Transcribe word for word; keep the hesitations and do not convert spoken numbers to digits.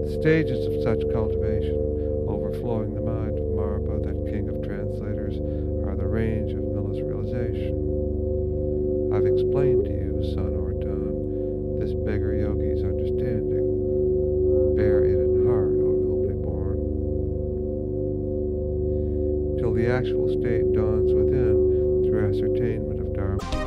The stages of such cultivation, overflowing the mind of Marba, that king of translators, are the range of Miller's realization. I've explained to you, son Orton, this beggar yogi's understanding. Bear it in heart, O nobly born. Till the actual state dawns within through ascertainment of Dharma.